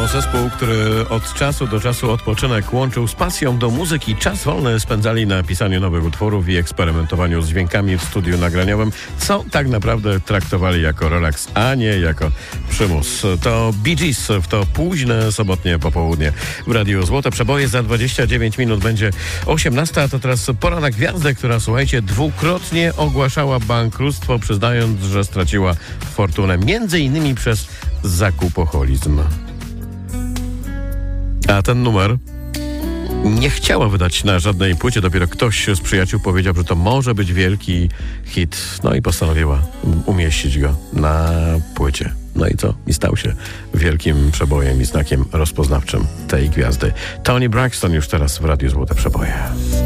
to zespół, który od czasu do czasu odpoczynek łączył z pasją do muzyki. Czas wolny spędzali na pisaniu nowych utworów i eksperymentowaniu z dźwiękami w studiu nagraniowym, co tak naprawdę traktowali jako relaks, a nie jako przymus. To Bee Gees w to późne sobotnie popołudnie w Radiu Złote Przeboje. Za 29 minut będzie 18, a to teraz pora na gwiazdę, która, słuchajcie, dwukrotnie ogłaszała bankructwo, przyznając, że straciła fortunę, między innymi przez zakupoholizm. A ten numer nie chciała wydać na żadnej płycie. Dopiero ktoś z przyjaciół powiedział, że to może być wielki hit. No i postanowiła umieścić go na płycie. No i co? I stał się wielkim przebojem i znakiem rozpoznawczym tej gwiazdy. Toni Braxton już teraz w Radiu Złote Przeboje.